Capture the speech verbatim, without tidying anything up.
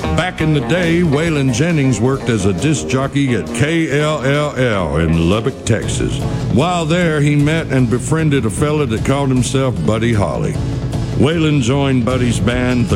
Back in the day, Waylon Jennings worked as a disc jockey at K L L L in Lubbock, Texas. While there, he met and befriended a fella that called himself Buddy Holly. Waylon joined Buddy's band, The